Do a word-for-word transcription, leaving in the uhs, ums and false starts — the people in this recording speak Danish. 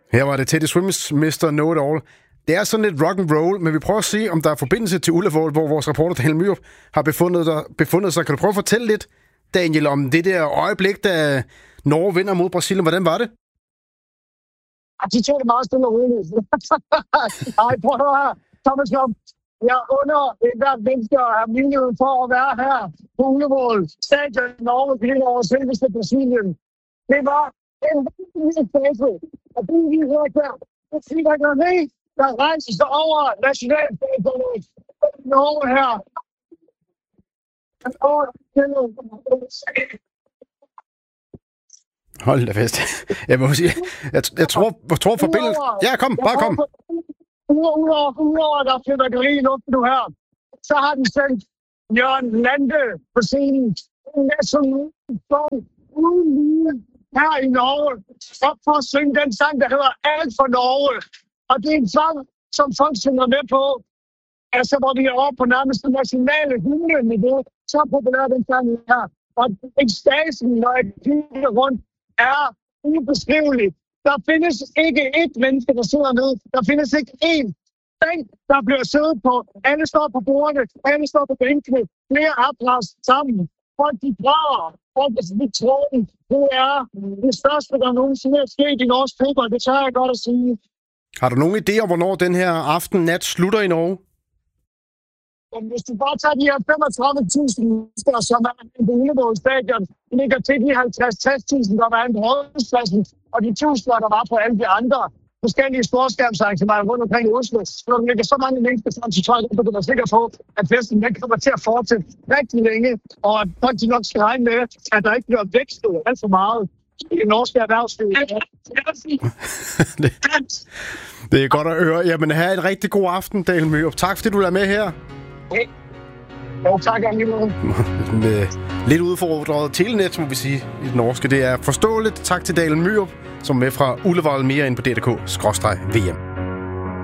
Her var det Teddy Swims mister Know-It-All. Det er sådan lidt rock and roll, men vi prøver at se, om der er forbindelse til Ullevål, hvor vores reporter Daniel Myrup har befundet, der, befundet sig. Kan du prøve at fortælle lidt, Daniel, om det der øjeblik, da Norge vinder mod Brasilien? Hvordan var det? De tog det meget stille og roligt. Nej, prøv at høre her. Thomas Lom, jeg under et hvert menneske at have mulighed for at være her på Ullevål. Stadion i Norge bliver over selveste Brasilien. Det var en vildt fase. Og det er lige hørt der. Det siger der noget med, der rejser sig over nationalstadion i Norge her. Hold da fest. Jeg må sige, jeg, jeg tror, jeg tror forbindelsen... Ja, kom, bare kom. Udover, udover der flytter gari i luften nu her, så har den sendt Jørgen Lande på scenen. En national song uden lige her i Norge. Op for at synge den sang, der hedder Alt for Norge. Og det er en sang, som folk synger med på. Altså, hvor vi er oppe på nærmest det nationale hymne-niveau. Så populær den sang her. Og ekstasen, når jeg kigger rundt, er ubeskrivelig. Der findes ikke ét menneske, der sidder ned. Der findes ikke én bænk, der bliver siddet på. Alle står på bordene, alle står på bænkene. Flere applaus sammen. Folk de brænder. Folk de tror, det er det største, der nogensinde er sket i norsk fodbold. Det tør jeg godt at sige. Har du nogen idé om, hvornår den her aften-nat slutter i Norge? Hvis du bare tager de her femogtredive tusind mennesker, som er på Ullevål stadion, ligger til de halvtreds til tres tusind, der var en på Rådhuspladsen, og de tusinder, der var på alle de andre forskellige storskærmsarrangementer rundt omkring i Oslo. Så der ligger så mange mennesker frem til tøj, at du er sikker på, at festen den kommer til at fortsætte rigtig længe, og at folk nok skal regne med, at der ikke bliver vækstet alt for meget i det norske erhvervsliv. det, det er godt at høre. Jamen, have en rigtig god aften, Daniel Myrup. Tak, fordi du er med her. Okay. Jo, tak, Angelov. Med lidt udfordret telenet, må vi sige, i det norske. Det er forståeligt. Tak til Daniel Myrup, som er med fra Ullevål, mere ind på d punktum d k skråstreg v m.